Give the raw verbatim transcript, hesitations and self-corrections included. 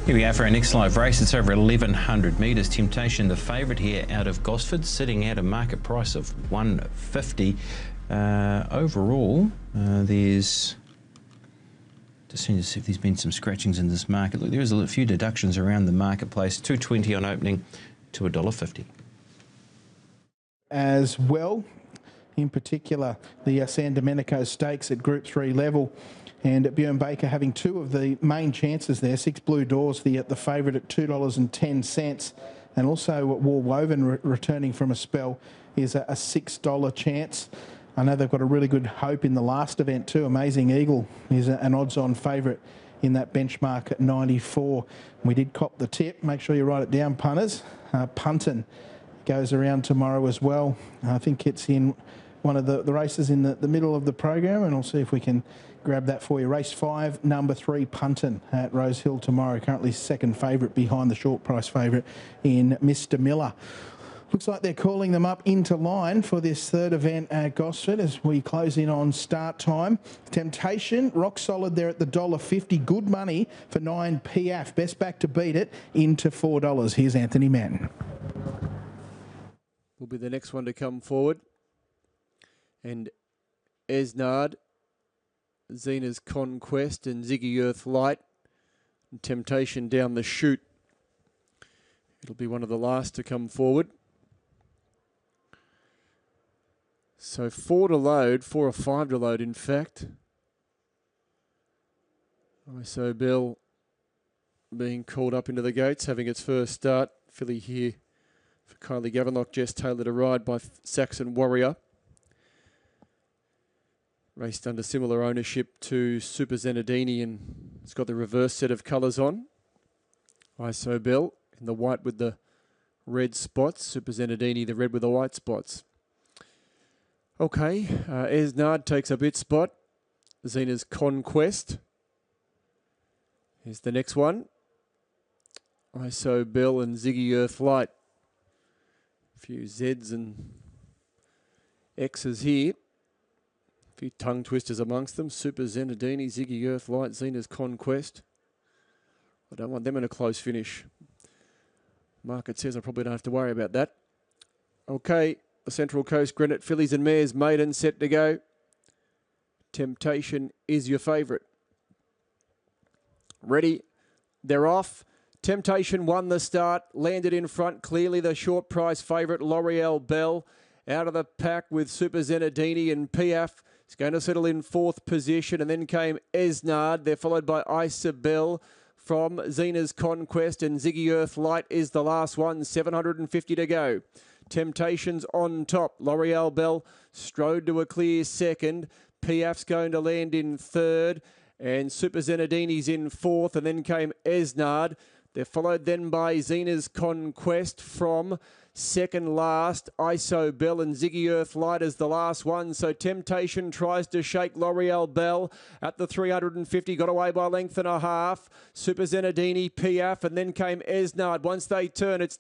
Here we are for our next live race. It's over eleven hundred metres. Temptation, the favourite here out of Gosford, sitting at a market price of one fifty. Uh, overall, uh, there's... Just seeing to see if there's been some scratchings in this market. Look, there's a few deductions around the marketplace. two twenty on opening to one dollar fifty. As well, in particular, the uh, San Domenico Stakes at Group three level. And Bjorn Baker having two of the main chances there. Six Blue Doors, the, the favourite at two dollars ten. And also War Woven re returning from a spell is a, a six dollar chance. I know they've got a really good hope in the last event too. Amazing Eagle is a, an odds-on favourite in that benchmark at ninety-four. We did cop the tip. Make sure you write it down, punters. Uh, Punton goes around tomorrow as well. I think it's in one of the, the races in the, the middle of the program, and I'll see if we can grab that for you. Race five, number three, Punton at Rose Hill tomorrow. Currently second favourite behind the short price favourite in Mister Miller. Looks like they're calling them up into line for this third event at Gosford as we close in on start time. Temptation, rock solid there at the one dollar fifty. Good money for nine P F. Best back to beat it into four dollars. Here's Anthony Mann. Will be the next one to come forward. And Esnard, Zena's Conquest and Ziggy Earth Light. And Temptation down the chute. It'll be one of the last to come forward. So four to load, four or five to load in fact. I S O Bell being called up into the gates, having its first start. Filly here for Kylie Gavenlock, Jess Taylor to ride by Saxon Warrior. Raced under similar ownership to Super Zenadini, and it's got the reverse set of colours on. I S O Bell in the white with the red spots. Super Zenadini, the red with the white spots. Okay, uh, Esnard takes up its spot. Zena's Conquest. Here's the next one. I S O Bell and Ziggy Earth Light. A few Zs and Xs here. A few tongue twisters amongst them. Super Zenadini, Ziggy Earth Light, Zena's Conquest. I don't want them in a close finish. Market says I probably don't have to worry about that. Okay. The Central Coast Granite Fillies and Mares maiden set to go. Temptation is your favourite. Ready? They're off. Temptation won the start, landed in front. Clearly the short price favourite, L'Oreal Bell. Out of the pack with Super Zenadini and P F. It's going to settle in fourth position. And then came Esnard. They're followed by Isabel from Zena's Conquest. And Ziggy Earth Light is the last one. seven hundred fifty to go. Temptation's on top. L'Oreal Bell strode to a clear second. P F's going to land in third. And Super Zenadini's in fourth. And then came Esnard. They're followed then by Zena's Conquest from second last. I S O Bell and Ziggy Earth Light is the last one. So Temptation tries to shake L'Oreal Bell at the three hundred fifty. Got away by length and a half. Super Zenadini, P F, and then came Esnard. Once they turn, it's